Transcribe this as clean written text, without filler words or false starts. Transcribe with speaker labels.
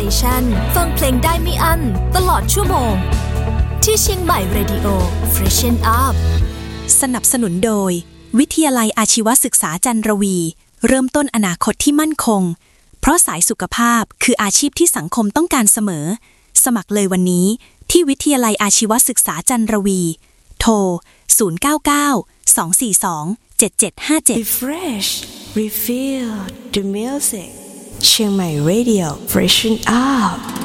Speaker 1: ชันฟังเพลงได้ไม่อั้นตลอดชั่วโมงที่เชียงใหม่ Radio Freshen Up
Speaker 2: สนับสนุนโดยวิทยาลัยอาชีวศึกษาจันทรวีเริ่มต้นอนาคตที่มั่นคงเพราะสายสุขภาพคืออาชีพที่สังคมต้องการเสมอสมัครเลยวันนี้ที่วิทยาลัยอาชีวศึกษาจันทรวีโทร099-242-7757
Speaker 3: Refresh Refill the music เชียงใหม่ Radio Freshen Up